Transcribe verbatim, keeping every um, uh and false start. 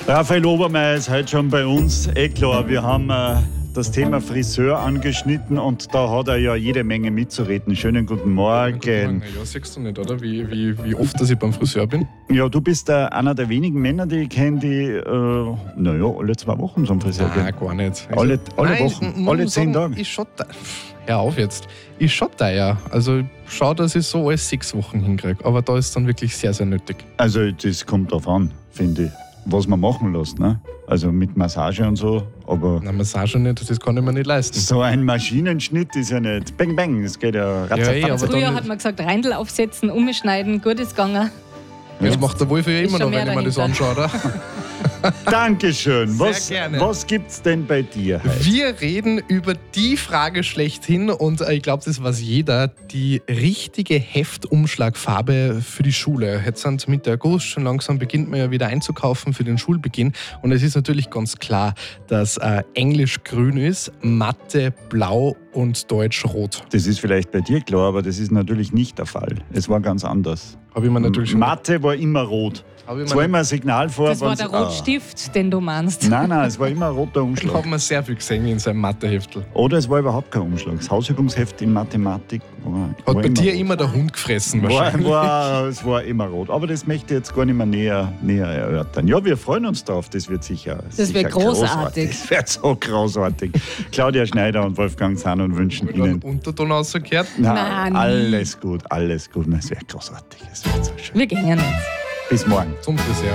Raphael Obermeier ist heute schon bei uns. Eh klar, wir haben äh, das Thema Friseur angeschnitten und da hat er ja jede Menge mitzureden. Schönen guten Morgen. Guten Morgen. Ja, siehst du nicht, oder? Wie, wie, wie oft dass ich beim Friseur bin? Ja, du bist äh, einer der wenigen Männer, die ich kenne, die äh, naja, alle zwei Wochen zum Friseur gehen. Nein, gar nicht. Also, Alle, alle nein, Wochen, ich, alle zehn sagen, Tage. Ich schotte. Hör auf jetzt. Ich schotte ja. Also ich schaue, dass ich so alle sechs Wochen hinkriege. Aber da ist es dann wirklich sehr, sehr nötig. Also das kommt darauf an, finde ich, was man machen lässt. Ne? Also mit Massage und so, aber Na, Massage nicht, das kann ich mir nicht leisten. so ein Maschinenschnitt ist ja nicht bang bang, das geht ja Ja, eh, ratzafatz. aber Früher dann- hat man gesagt, Reindl aufsetzen, umschneiden, gut ist gegangen. Das macht der Wolf ja Ist immer schon noch, wenn mehr ich mir das dahinter. anschaue, oder? Dankeschön. Sehr Was, gerne. was gibt's denn bei dir heute? Wir reden über die Frage schlechthin und äh, ich glaube, das weiß jeder, die richtige Heftumschlagfarbe für die Schule. Jetzt sind Mitte August, schon langsam beginnt man ja wieder einzukaufen für den Schulbeginn und es ist natürlich ganz klar, dass äh, Englisch grün ist, Mathe blau und Deutsch rot. Das ist vielleicht bei dir klar, aber das ist natürlich nicht der Fall. Es war ganz anders. Habe ich mir natürlich schon... Mathe war immer rot. Hab ich Es mir war immer ein Signal vor. Das war wenn's- der Rotstift, den du meinst. Ah. Nein, nein, es war immer ein roter Ich Umschlag. habe mir sehr viel gesehen in seinem Matheheftel. Oder es war überhaupt kein Umschlag. Das Hausübungsheft in Mathematik war, Hat war bei dir rot. immer der Hund gefressen War, wahrscheinlich. war, es war immer rot. Aber das möchte ich jetzt gar nicht mehr näher, näher erörtern. Ja, wir freuen uns drauf. Das wird sicher. Das sicher wird großartig. Das wird so großartig. Claudia Schneider und Wolfgang Zahn wünschen Hab ich da einen Ihnen Unterton rausgekehrt? Nein, nie. alles gut, alles gut. Es wird großartig. Es wird so schön. Wir gehen jetzt. Bis morgen. Zum Friseur.